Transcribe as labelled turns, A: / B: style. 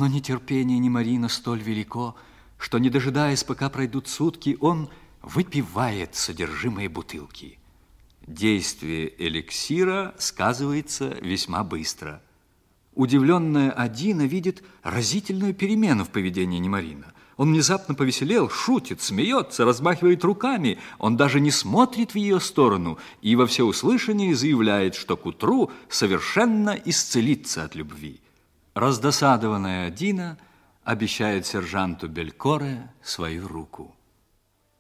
A: Но нетерпение Немарина столь велико, что, не дожидаясь, пока пройдут сутки, он выпивает содержимое бутылки. Действие эликсира сказывается весьма быстро. Удивленная Адина видит разительную перемену в поведении Немарина. Он внезапно повеселел, шутит, смеется, размахивает руками. Он даже не смотрит в ее сторону и во всеуслышание заявляет, что к утру совершенно исцелится от любви. Раздосадованная Адина обещает сержанту Белькоре свою руку.